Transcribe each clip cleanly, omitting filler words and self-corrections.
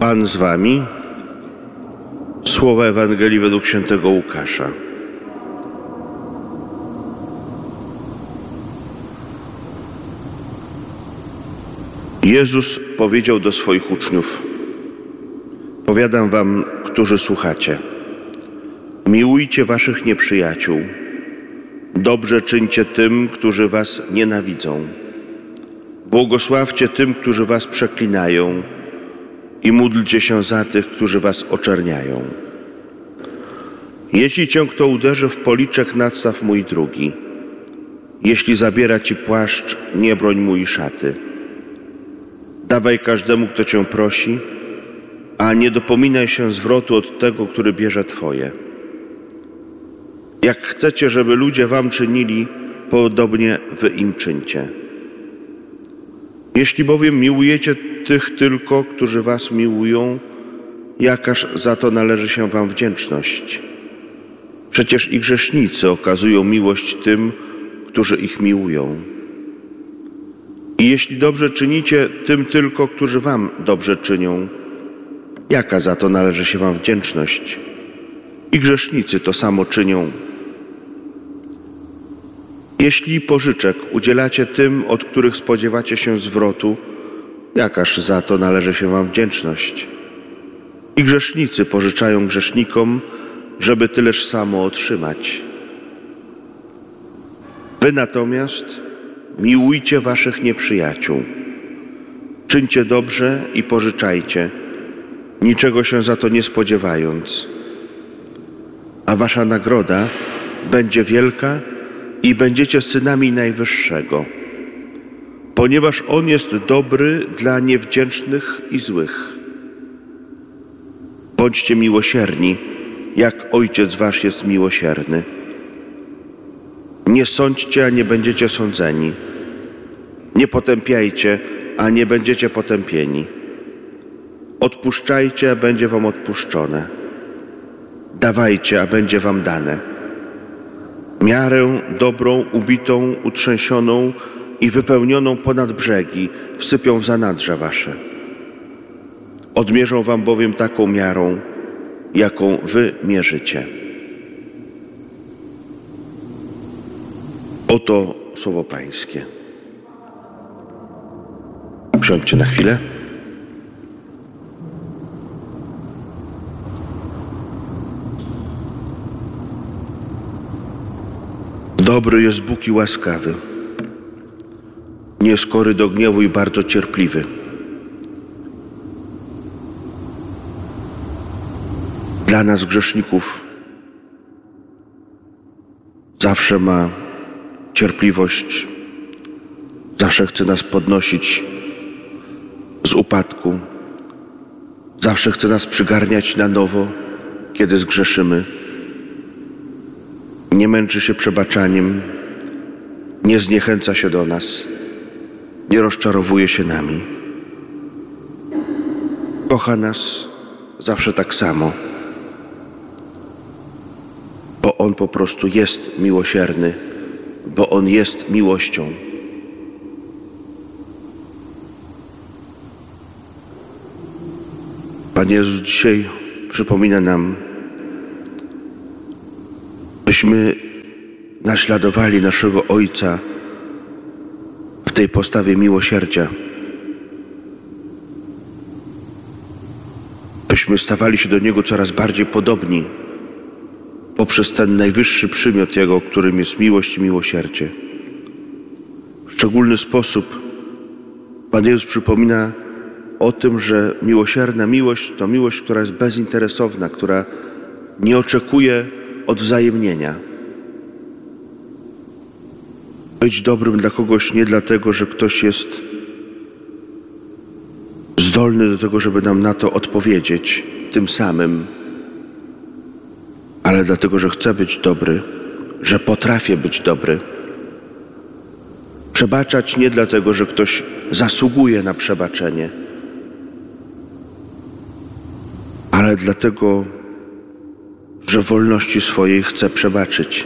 Pan z wami. Słowa Ewangelii według świętego Łukasza. Jezus powiedział do swoich uczniów: powiadam wam, którzy słuchacie, miłujcie waszych nieprzyjaciół, dobrze czyńcie tym, którzy was nienawidzą, błogosławcie tym, którzy was przeklinają i módlcie się za tych, którzy was oczerniają. Jeśli cię kto uderzy w policzek, nadstaw mu i drugi. Jeśli zabiera ci płaszcz, nie broń mu i szaty. Dawaj każdemu, kto cię prosi, a nie dopominaj się zwrotu od tego, który bierze twoje. Jak chcecie, żeby ludzie wam czynili, podobnie wy im czyńcie. Jeśli bowiem miłujecie tych tylko, którzy was miłują, jakaż za to należy się wam wdzięczność? Przecież i grzesznicy okazują miłość tym, którzy ich miłują. I jeśli dobrze czynicie tym tylko, którzy wam dobrze czynią, jaka za to należy się wam wdzięczność? I grzesznicy to samo czynią. Jeśli pożyczek udzielacie tym, od których spodziewacie się zwrotu, jakaż za to należy się wam wdzięczność? I grzesznicy pożyczają grzesznikom, żeby tyleż samo otrzymać. Wy natomiast miłujcie waszych nieprzyjaciół. Czyńcie dobrze i pożyczajcie, niczego się za to nie spodziewając. A wasza nagroda będzie wielka i będziecie synami Najwyższego, ponieważ On jest dobry dla niewdzięcznych i złych. Bądźcie miłosierni, jak Ojciec wasz jest miłosierny. Nie sądźcie, a nie będziecie sądzeni. Nie potępiajcie, a nie będziecie potępieni. Odpuszczajcie, a będzie wam odpuszczone. Dawajcie, a będzie wam dane. Miarę dobrą, ubitą, utrzęsioną i wypełnioną ponad brzegi wsypią w zanadrza wasze. Odmierzą wam bowiem taką miarą, jaką wy mierzycie. Oto słowo Pańskie. Usiądźcie na chwilę. Dobry jest Bóg i łaskawy, nieskory do gniewu i bardzo cierpliwy. Dla nas grzeszników zawsze ma cierpliwość, zawsze chce nas podnosić z upadku, zawsze chce nas przygarniać na nowo, kiedy zgrzeszymy. Nie męczy się przebaczaniem, nie zniechęca się do nas, nie rozczarowuje się nami. Kocha nas zawsze tak samo, bo On po prostu jest miłosierny, bo On jest miłością. Pan Jezus dzisiaj przypomina nam, byśmy naśladowali naszego Ojca w tej postawie miłosierdzia. Byśmy stawali się do Niego coraz bardziej podobni poprzez ten najwyższy przymiot Jego, którym jest miłość i miłosierdzie. W szczególny sposób Pan Jezus przypomina o tym, że miłosierna miłość to miłość, która jest bezinteresowna, która nie oczekuje odwzajemnienia. Być dobrym dla kogoś nie dlatego, że ktoś jest zdolny do tego, żeby nam na to odpowiedzieć tym samym, ale dlatego, że chcę być dobry, że potrafię być dobry. Przebaczać nie dlatego, że ktoś zasługuje na przebaczenie, ale dlatego, że w wolności swojej chcę przebaczyć.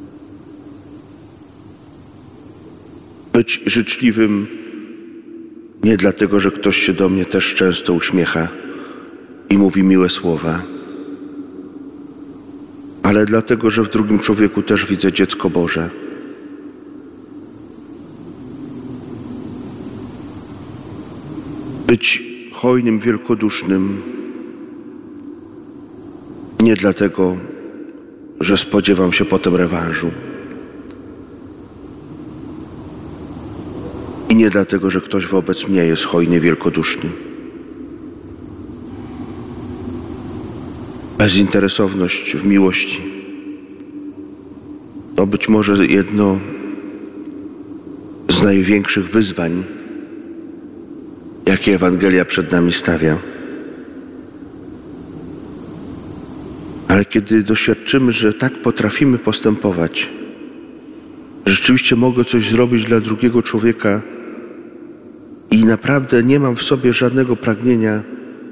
Być życzliwym Nie dlatego, że ktoś się do mnie też często uśmiecha i mówi miłe słowa, ale dlatego, że w drugim człowieku też widzę dziecko Boże. Być hojnym, wielkodusznym nie dlatego, że spodziewam się potem rewanżu. I nie dlatego, że ktoś wobec mnie jest hojny, wielkoduszny. Bezinteresowność w miłości to być może jedno z największych wyzwań, jakie Ewangelia przed nami stawia. Ale kiedy doświadczymy, że tak potrafimy postępować, że rzeczywiście mogę coś zrobić dla drugiego człowieka i naprawdę nie mam w sobie żadnego pragnienia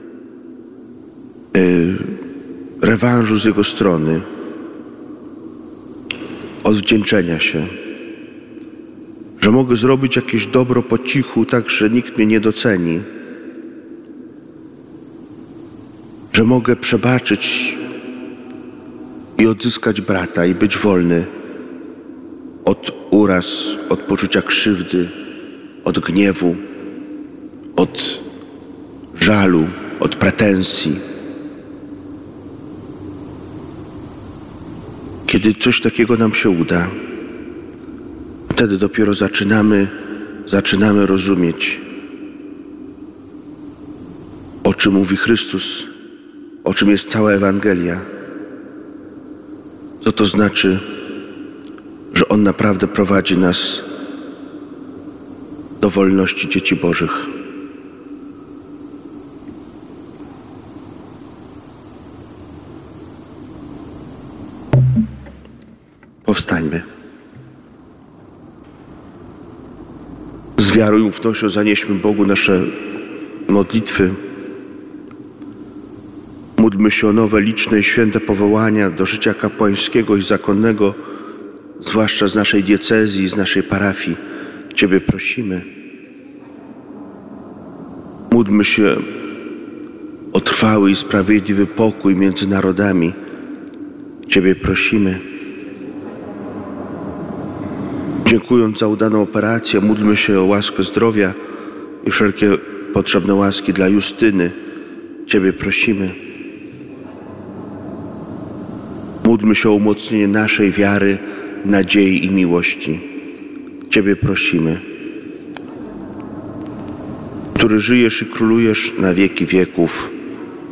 rewanżu z jego strony, odwdzięczenia się, że mogę zrobić jakieś dobro po cichu, tak, że nikt mnie nie doceni, że mogę przebaczyć i odzyskać brata i być wolny od uraz, od poczucia krzywdy, od gniewu, od żalu, od pretensji. Kiedy coś takiego nam się uda, wtedy dopiero zaczynamy rozumieć, o czym mówi Chrystus, o czym jest cała Ewangelia. Co to znaczy, że On naprawdę prowadzi nas do wolności dzieci Bożych. Powstańmy. Z wiarą i ufnością zanieśmy Bogu nasze modlitwy. Módlmy się o nowe, liczne i święte powołania do życia kapłańskiego i zakonnego, zwłaszcza z naszej diecezji i z naszej parafii. Ciebie prosimy. Módlmy się o trwały i sprawiedliwy pokój między narodami. Ciebie prosimy. Dziękując za udaną operację, módlmy się o łaskę zdrowia i wszelkie potrzebne łaski dla Justyny. Ciebie prosimy. Módlmy się o umocnienie naszej wiary, nadziei i miłości. Ciebie prosimy. Który żyjesz i królujesz na wieki wieków.